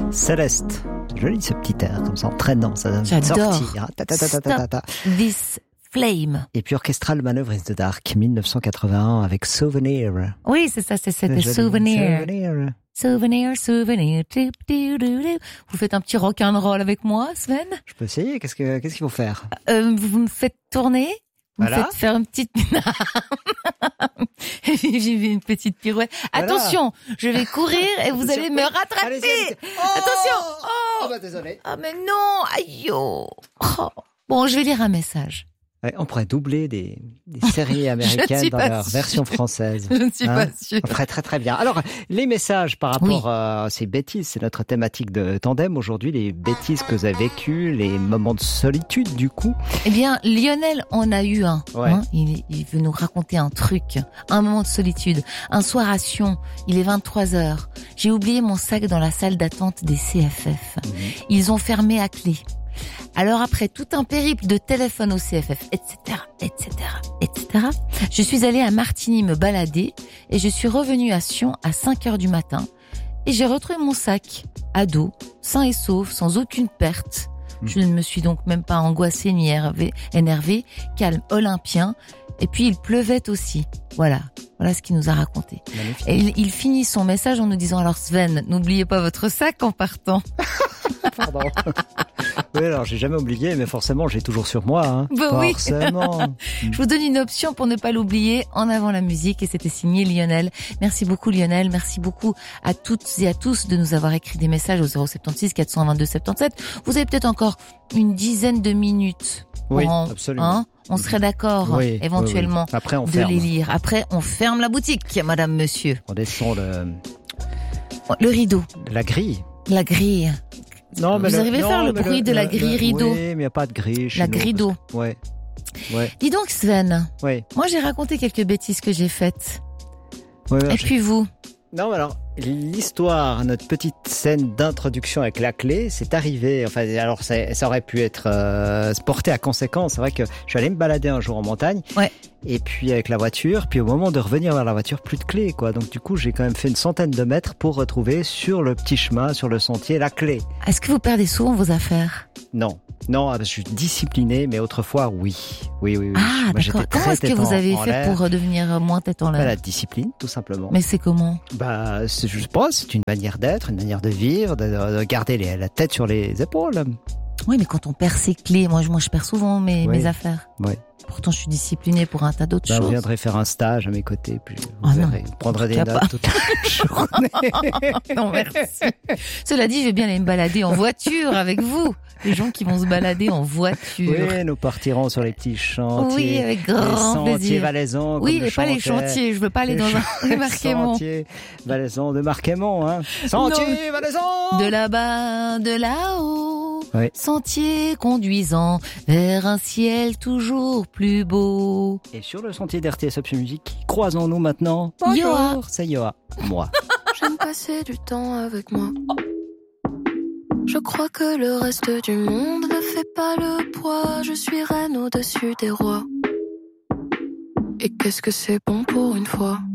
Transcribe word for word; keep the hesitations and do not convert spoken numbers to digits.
Céleste, joli ce petit air, comme ça entraînant, ça donne J'adore. sortir. Ta, ta, ta, ta, ta, ta, ta. This Flame. Et puis Orchestral Manoeuvre in the Dark, dix-neuf cent quatre-vingt-un, avec Souvenir. Oui, c'est ça, c'est, c'était Joli. Souvenir. Souvenir. Souvenir, souvenir. Vous faites un petit rock'n'roll avec moi, Sven? Je peux essayer, qu'est-ce que, qu'est-ce qu'il faut faire? Euh, vous me faites tourner? Vous Voilà. me faites faire une petite... J'ai vu une petite pirouette. Voilà. Attention, je vais courir et vous Attention. allez me rattraper. Allez-y, allez-y. Oh Attention. Oh Oh, bah désolé. ah mais non, aïe oh. Oh. Bon, je vais lire un message. Ouais, on pourrait doubler des, des séries américaines suis dans pas leur sûre. version française. Je ne suis Hein pas sûre. On ferait très très bien. Alors, les messages par rapport Oui. à ces bêtises, c'est notre thématique de tandem aujourd'hui, les bêtises que vous avez vécues, les moments de solitude du coup. Eh bien, Lionel en a eu un. Ouais. Hein, il, il veut nous raconter un truc, un moment de solitude. Un soir à Sion, il est vingt-trois heures. J'ai oublié mon sac dans la salle d'attente des C F F. Mhm. Ils ont fermé à clé. Alors après tout un périple de téléphone au C F F, et cetera, et cetera, et cetera, je suis allée à Martigny me balader et je suis revenue à Sion à cinq heures du matin et j'ai retrouvé mon sac à dos, sain et sauf, sans aucune perte. Je ne me suis donc même pas angoissée ni énervée, énervée, calme, olympien. Et puis il pleuvait aussi. Voilà, voilà ce qu'il nous a raconté. Magnifique. Et il, il finit son message en nous disant, alors Sven, n'oubliez pas votre sac en partant. Pardon. Oui, alors j'ai jamais oublié, mais forcément j'ai toujours sur moi. Hein. Bah oui. Forcément. Je vous donne une option pour ne pas l'oublier. En avant la musique, et c'était signé Lionel. Merci beaucoup Lionel, merci beaucoup à toutes et à tous de nous avoir écrit des messages au zéro sept six quatre cent vingt-deux soixante-dix-sept. Vous avez peut-être encore une dizaine de minutes. Oui, en- absolument. hein, on serait d'accord Oui, éventuellement oui, oui. Après on de ferme. les lire. Après, on ferme la boutique, madame, monsieur. On descend le, Le rideau, la grille. la grille. Non, Vous le- arrivez à faire non, le mais bruit de la grille rideau? Oui, mais il n'y a pas de grille chez La nous, grille d'eau. parce que- Ouais. Ouais. Dis donc Sven, Ouais. moi j'ai raconté quelques bêtises que j'ai faites. Ouais, ouais, Et j'ai- puis vous? Non, mais alors, l'histoire, notre petite scène d'introduction avec la clé, c'est arrivé. Enfin, alors, ça, ça aurait pu être euh, porté à conséquence. C'est vrai que je suis allé me balader un jour en montagne. Ouais. Et puis, avec la voiture. Puis, au moment de revenir vers la voiture, plus de clé, quoi. Donc, du coup, j'ai quand même fait une centaine de mètres pour retrouver sur le petit chemin, sur le sentier, la clé. Est-ce que vous perdez souvent vos affaires? Non. Non, je suis discipliné, mais autrefois, oui. Oui, oui, oui. Ah, Moi, d'accord. j'étais Comment très est-ce que tête vous en- avez en fait l'air. pour devenir moins tête en Bah, l'air? la discipline, tout simplement. Mais c'est comment? Bah, c'est, je sais pas, c'est une manière d'être, une manière de vivre, de, de garder les- la tête sur les épaules. Oui, mais quand on perd ses clés, moi, je- moi je perds souvent mes, Oui. mes affaires. Ouais. Pourtant, je suis disciplinée pour un tas d'autres Ben, vous choses. viendrez faire un stage à mes côtés, puis vous Oh non, verrez, vous prendrez des en tout cas notes toute la journée. Non, merci. Cela dit, je vais bien aller me balader en voiture avec vous. Les gens qui vont se balader en voiture. Oui, nous partirons sur les petits chantiers. Oui, avec les grand sentiers plaisir. valaisans. Oui, comme mais le pas les chantait. chantiers. Je veux pas aller Les dans ch- un les Marquémont. Sentiers valaisans de Marquémont, hein. Sentiers valaisans! De là-bas, de là-haut, Oui. sentier conduisant vers un ciel toujours plus beau. Et sur le sentier d'R T S Option Music, croisons-nous maintenant. Yoa. Bonjour, c'est Yoa. Moi. J'aime passer du temps avec moi. Je crois que le reste du monde ne fait pas le poids. Je suis reine au-dessus des rois. Et qu'est-ce que c'est bon pour une fois.